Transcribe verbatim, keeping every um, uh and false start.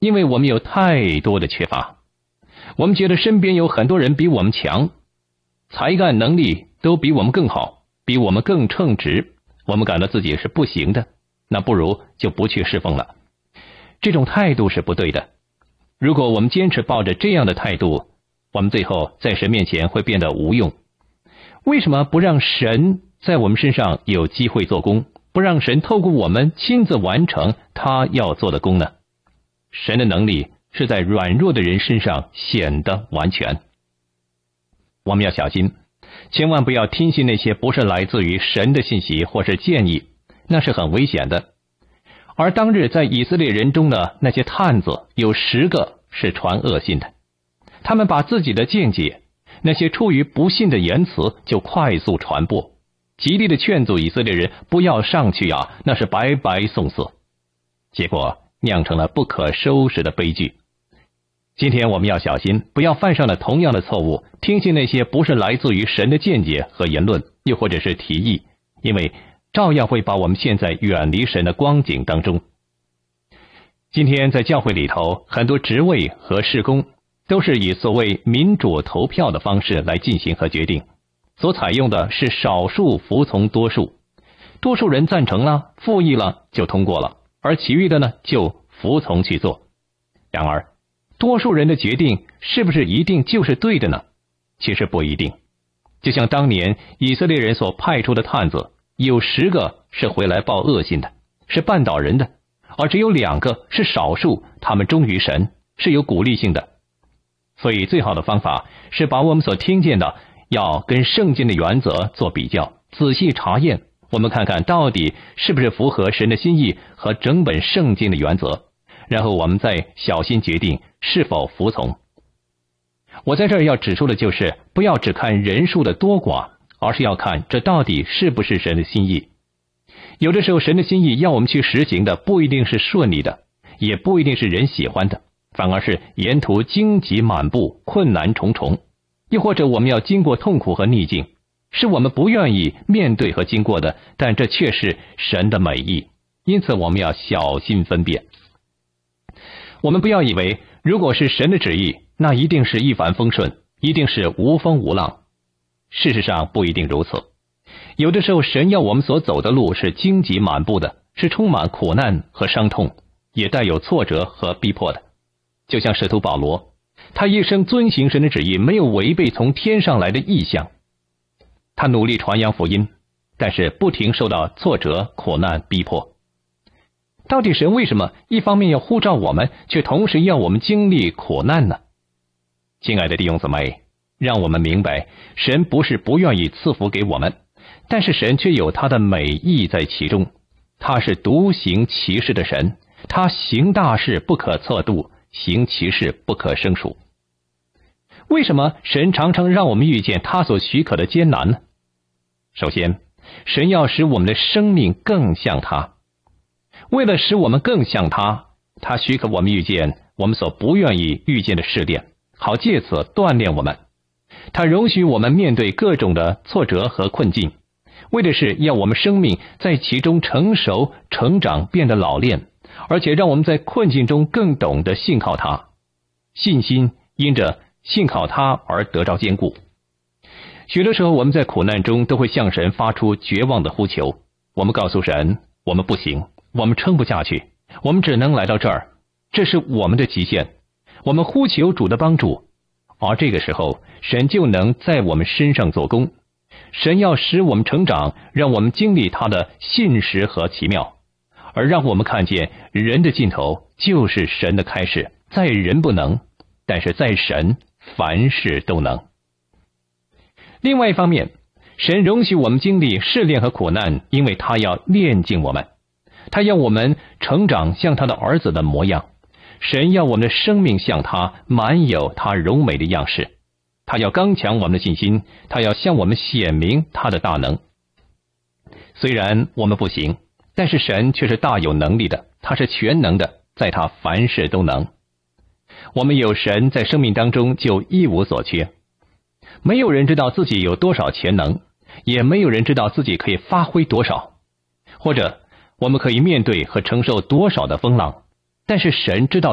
因为我们有太多的缺乏。我们觉得身边有很多人比我们强，才干能力都比我们更好，比我们更称职，我们感到自己是不行的，那不如就不去侍奉了。这种态度是不对的。如果我们坚持抱着这样的态度，我们最后在神面前会变得无用。为什么不让神在我们身上有机会做工，不让神透过我们亲自完成他要做的工呢？神的能力是在软弱的人身上显得完全。我们要小心，千万不要听信那些不是来自于神的信息或是建议，那是很危险的。而当日在以色列人中的那些探子，有十个是传恶信的，他们把自己的见解，那些出于不信的言辞就快速传播，极力的劝阻以色列人不要上去啊，那是白白送死，结果酿成了不可收拾的悲剧。今天我们要小心，不要犯上了同样的错误，听信那些不是来自于神的见解和言论，又或者是提议，因为照样会把我们陷在远离神的光景当中。今天在教会里头，很多职位和事工都是以所谓民主投票的方式来进行和决定，所采用的是少数服从多数，多数人赞成了，复议了就通过了，而其余的呢就服从去做。然而多数人的决定是不是一定就是对的呢？其实不一定。就像当年以色列人所派出的探子，有十个是回来报恶信的，是绊倒人的，而只有两个是少数，他们忠于神，是有鼓励性的。所以最好的方法是把我们所听见的要跟圣经的原则做比较，仔细查验，我们看看到底是不是符合神的心意和整本圣经的原则，然后我们再小心决定是否服从。我在这儿要指出的就是，不要只看人数的多寡，而是要看这到底是不是神的心意。有的时候神的心意要我们去实行的不一定是顺利的，也不一定是人喜欢的，反而是沿途荆棘满布，困难重重，又或者我们要经过痛苦和逆境，是我们不愿意面对和经过的，但这却是神的美意，因此我们要小心分辨。我们不要以为如果是神的旨意，那一定是一帆风顺，一定是无风无浪。事实上不一定如此，有的时候神要我们所走的路是荆棘满布的，是充满苦难和伤痛，也带有挫折和逼迫的。就像使徒保罗，他一生遵行神的旨意，没有违背从天上来的意象。他努力传扬福音，但是不停受到挫折、苦难、逼迫。到底神为什么一方面要呼召我们，却同时要我们经历苦难呢？亲爱的弟兄姊妹，让我们明白，神不是不愿意赐福给我们，但是神却有他的美意在其中。他是独行其事的神，他行大事不可测度，行其事不可胜数。为什么神常常让我们遇见他所许可的艰难呢？首先，神要使我们的生命更像他。为了使我们更像他，他许可我们遇见我们所不愿意遇见的试炼，好借此锻炼我们。他容许我们面对各种的挫折和困境，为的是要我们生命在其中成熟、成长，变得老练，而且让我们在困境中更懂得信靠他。信心因着信靠他而得着坚固。许多时候我们在苦难中都会向神发出绝望的呼求，我们告诉神，我们不行，我们撑不下去，我们只能来到这儿，这是我们的极限。我们呼求主的帮助，而这个时候神就能在我们身上做工。神要使我们成长，让我们经历他的信实和奇妙，而让我们看见人的尽头就是神的开始，在人不能，但是在神凡事都能。另外一方面，神容许我们经历试炼和苦难，因为他要炼净我们，他要我们成长像他的儿子的模样。神要我们的生命像他，满有他柔美的样式。他要刚强我们的信心，他要向我们显明他的大能。虽然我们不行，但是神却是大有能力的，他是全能的，在他凡事都能。我们有神在生命当中就一无所缺。没有人知道自己有多少潜能，也没有人知道自己可以发挥多少，或者我们可以面对和承受多少的风浪，但是神知道